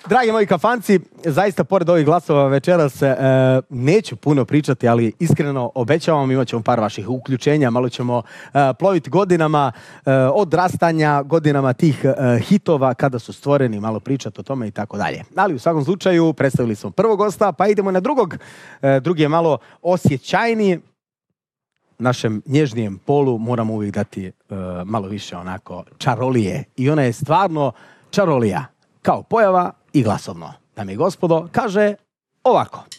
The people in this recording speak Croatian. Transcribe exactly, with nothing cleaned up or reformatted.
Dragi moji kafanci, zaista pored ovih glasova večeras e, neću puno pričati, ali iskreno obećavam, imat ćemo par vaših uključenja, malo ćemo e, ploviti godinama e, odrastanja, godinama tih e, hitova kada su stvoreni, malo pričati o tome i tako dalje. Ali u svakom slučaju predstavili smo prvog gosta, pa idemo na drugog. E, drugi je malo osjećajniji. Našem nježnijem polu moramo uvijek dati e, malo više onako čarolije. I ona je stvarno čarolija, kao pojava i glasovno. Dame i gospodo, kaže ovako.